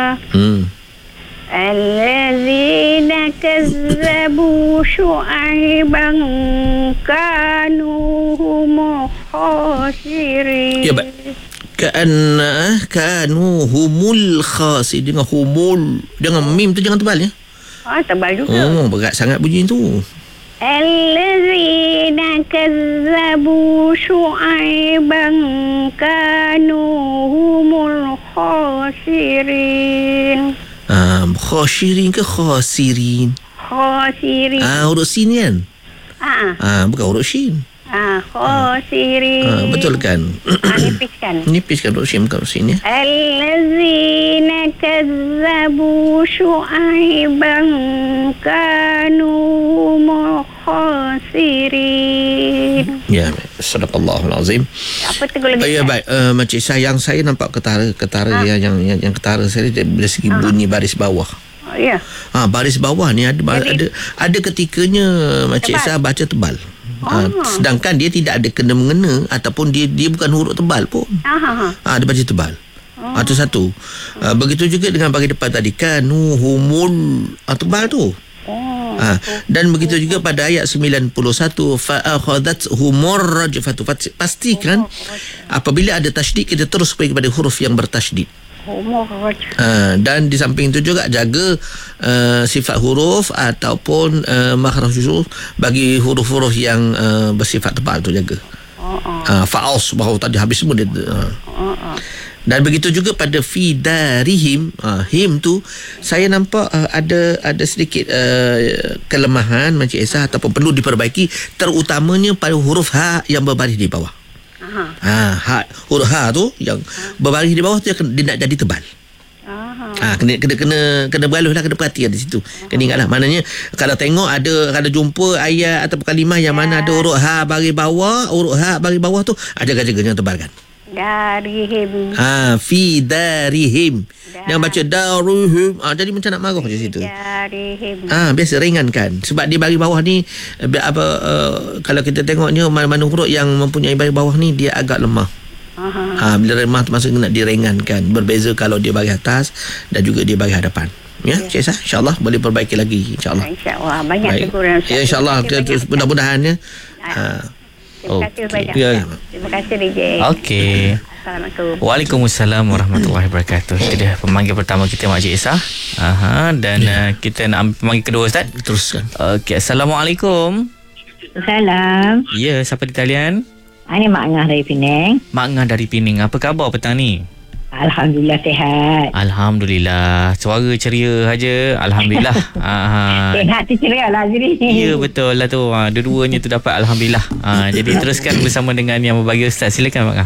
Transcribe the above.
الذين كذبوا شعيبا كانوا هم الخاسرين. Ya, baik. Kanu humul khasir. Dengan humul, dengan mim tu jangan tebal ya. Tebal juga. Berat sangat bunyi tu. الذين كذبوا شعيبا كانوا هم الخاسرين. Khasirin ke khasirin? Khasirin. Huruf sin kan? Bukan huruf shin. Khasirin. Betul kan? Nipiskan. Nipiskan huruf shin, bukan huruf sin ya. Allazina kazzabu syu'aiban kanu khasirin. Ya, sadaqallahul azim. Apa tegur lagi? Ya, baik. Macam sayang saya nampak ketara yang ketara saya dari segi bunyi baris bawah. Ya. Baris bawah ni ada ketikanya Makcik Esa baca tebal. Sedangkan dia tidak ada kena-mengena ataupun dia bukan huruf tebal pun. Dia baca tebal. Itu satu. Begitu juga dengan bagi depan tadi kanu humul tebal tu. Dan begitu juga pada ayat 91 fa akhadhat humur rajfatu. Pastikan apabila ada tasydid kita terus pergi kepada huruf yang bertasydid. Dan di samping itu juga jaga sifat huruf ataupun makhraj huruf bagi huruf-huruf yang bersifat tebal tu jaga. Fa'aus bahawa tadi habis semua dia. Dan begitu juga pada fi darihim, him tu saya nampak ada sedikit kelemahan Makcik Esa ataupun perlu diperbaiki, terutamanya pada huruf ha yang berbaris di bawah. Huruf ha tu yang berbaris di bawah tu dia nak jadi tebal. Kena beralus lah, kena perhatikan di situ. Kena ingatlah, maknanya kalau tengok kalau jumpa ayat atau kalimah yang mana ada huruf ha baris bawah, huruf ha baris bawah tu jaga-jaga jangan tebalkan. Darihim. Fi darihim. Yang baca darihim. Jadi macam nak marah je situ. Darihim. Biasa ringankan. Sebab di baris bawah ni kalau kita tengoknya mana-mana huruf yang mempunyai baris bawah ni dia agak lemah. Bila lemah tu maksudnya nak diringankan. Berbeza kalau dia baris atas dan juga dia baris hadapan. Ya, Cik Esa, insya-Allah boleh perbaiki lagi insya-Allah. Insya-Allah banyak teguran. Ya, insya-Allah mudah-mudahan ya. Terima kasih banyak. Terima kasih DJ. Okey. Assalamualaikum. Waalaikumsalam warahmatullahi wabarakatuh. Itu dia pemanggil pertama kita Makcik Esa. Dan kita nak ambil pemanggil kedua Ustaz. Teruskan. Okey, assalamualaikum. Salam. Ya, siapa di talian? Ini Mak Ngah dari Penang. Mak Ngah dari Penang. Apa khabar petang ni? Alhamdulillah sihat. Alhamdulillah. Suara ceria saja. Alhamdulillah. Sihat tu ceria lah jadi. Ya, betul lah tu. Dua-duanya tu dapat alhamdulillah. Jadi teruskan bersama dengan yang berbagi Ustaz. Silakan Mak Ngah.